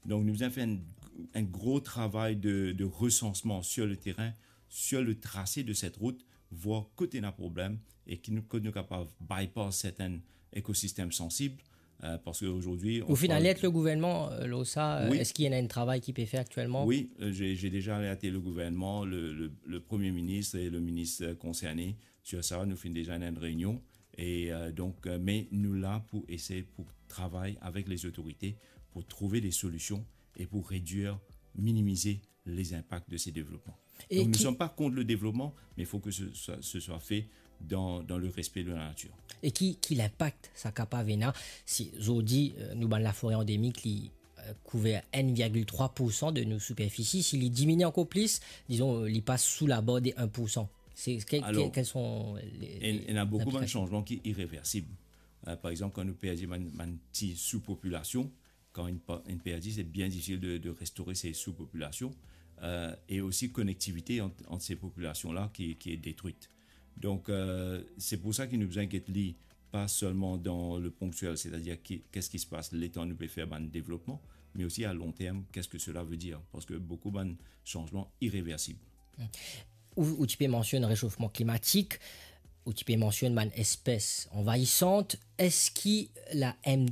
Donc, nous avons fait un gros travail de recensement sur le terrain, sur le tracé de cette route, voir côté d'un problème et que nous sommes capables de bypass certains écosystèmes sensibles. Parce qu'aujourd'hui... Au final, le gouvernement, l'OSA, oui. Est-ce qu'il y a un travail qui peut faire actuellement? Oui, j'ai déjà alerté le gouvernement, le Premier ministre et le ministre concerné sur ça. Nous faisons déjà une réunion. Et mais nous là pour essayer, pour travailler avec les autorités, pour trouver des solutions et pour réduire, minimiser les impacts de ces développements. Donc, nous ne sommes pas contre le développement, mais il faut que ce soit fait dans le respect de la nature. Et qui l'impact ça capable si Zodi nous ban la forêt endémique qui couvert 1,3% de nos superficies, s'il diminue encore plus, disons il passe sous la barre des 1%. Quels sont il y a beaucoup de changements qui sont irréversibles. Par exemple, quand nous perdons une petite sous-population, quand une perdue, c'est bien difficile de restaurer ces sous-populations. Et aussi connectivité entre ces populations-là qui est détruite. Donc, c'est pour ça qu'il nous inquiète pas seulement dans le ponctuel, c'est-à-dire qu'est-ce qui se passe, l'état nous peut faire un développement, mais aussi à long terme, qu'est-ce que cela veut dire, parce que beaucoup de changements irréversibles. Où tu peux mentionner le réchauffement climatique, où tu peux mentionner une espèce envahissante, est-ce que la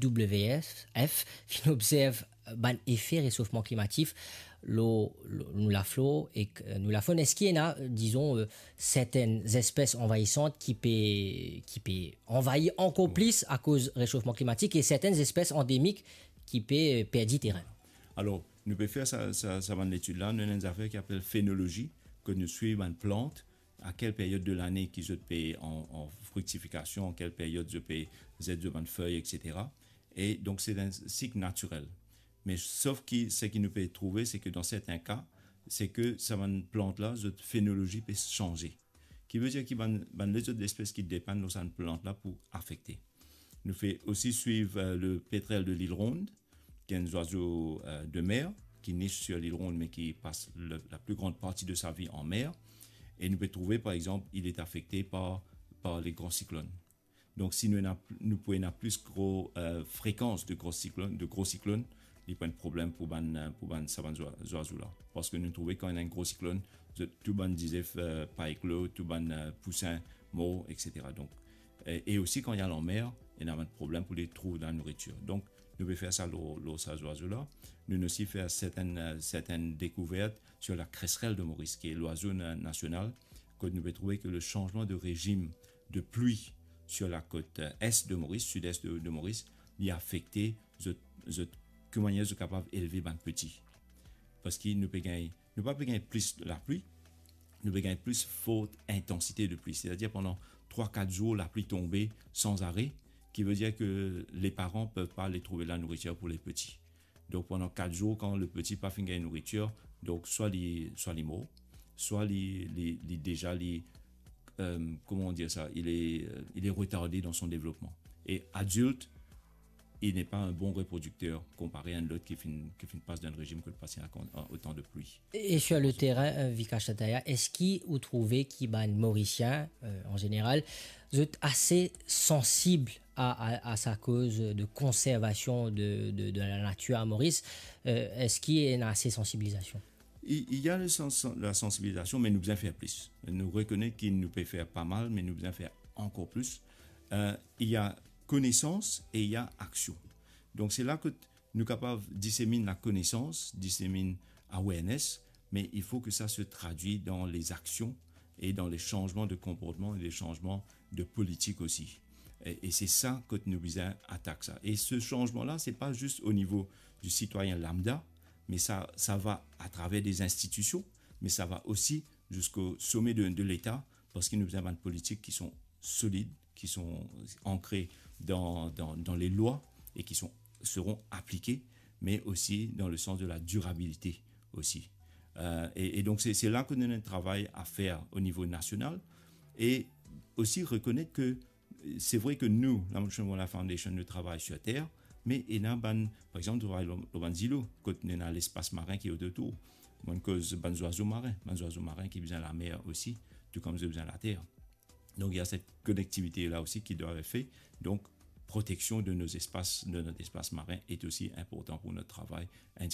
MWF observe un effet réchauffement climatique nous la flore et nous la faune, est-ce qu'il y a, disons, certaines espèces envahissantes qui peut envahir encore plus à cause du réchauffement climatique et certaines espèces endémiques qui peut perdre terrain? Alors, nous pouvons faire ça l'étude-là. Nous avons une affaire qui s'appelle phénologie, que nous suivons une plante, à quelle période de l'année qu'ils ont payé en fructification, en quelle période ils ont payé de feuilles, etc. Et donc, c'est un cycle naturel. Mais sauf que ce qui nous peut trouver, c'est que dans certains cas, c'est que cette plante-là, cette phénologie peut changer. Qui veut dire qu'il y a les autres espèces qui dépendent de cette plante-là pour affecter. Nous fait aussi suivre le pétrel de l'île Ronde, qui est un oiseau de mer, qui niche sur l'île Ronde, mais qui passe la plus grande partie de sa vie en mer. Et nous pouvons trouver, par exemple, il est affecté par les grands cyclones. Donc, si nous pouvons avoir plus gros fréquence de gros cyclones, il n'y a pas de problème pour ces oiseaux-là. Parce que nous trouvons quand il y a un gros cyclone, tout le monde disait pas éclos, tout le monde poussin, morts, etc. Donc, et aussi quand il y a la mer, il n'y a pas de problème pour les trouver dans la nourriture. Donc, nous pouvons faire ça ces oiseaux-là. Nous aussi faire certaines découvertes sur la cresserelle de Maurice, qui est l'oiseau national, que nous pouvons trouver que le changement de régime de pluie sur la côte est de Maurice, sud-est de Maurice, il a affecté que manière de capable d'élever les petits. Parce qu'il ne peut pas gagner plus de la pluie, nous peut gagner plus forte intensité de pluie. C'est-à-dire pendant 3-4 jours, la pluie tombée sans arrêt, qui veut dire que les parents ne peuvent pas aller trouver la nourriture pour les petits. Donc pendant 4 jours, quand le petit n'a pas fini de nourriture, donc soit il mort, soit comment dire ça, il est retardé dans son développement. Et adulte, il n'est pas un bon reproducteur comparé à un autre qui passe d'un régime que le patient a autant de pluie. Et sur le terrain, Vika Chataya, est-ce que vous trouvez qu'il y a un Mauricien, en général, vous êtes assez sensible à sa cause de conservation de la nature à Maurice? Est-ce qu'il y a une assez sensibilisation? Il y a la sensibilisation, mais nous devons faire plus. Nous reconnaissons qu'il nous peut faire pas mal, mais nous devons faire encore plus. Il y a connaissance et il y a action. Donc c'est là que nous sommes capables de disséminer la connaissance, disséminer awareness, mais il faut que ça se traduise dans les actions et dans les changements de comportement et les changements de politique aussi. Et c'est ça que nous visons attaquer ça. Et ce changement-là, c'est pas juste au niveau du citoyen lambda, mais ça va à travers des institutions, mais ça va aussi jusqu'au sommet de l'État, parce que nous avons des politiques qui sont solides, qui sont ancrées dans les lois et qui seront appliquées, mais aussi dans le sens de la durabilité aussi. Et donc c'est là que nous avons un travail à faire au niveau national et aussi reconnaître que c'est vrai que nous, la Motion Walla Foundation, nous travaillons sur Terre, mais il y a, par exemple, nous travaillons dans l'îlot, quand on a l'espace marin qui est autour, une cause des oiseaux marins qui viennent à la mer aussi, tout comme ils viennent à la Terre. Donc il y a cette connectivité-là aussi qui doit être faite. Donc, protection de notre espace marin est aussi important pour notre travail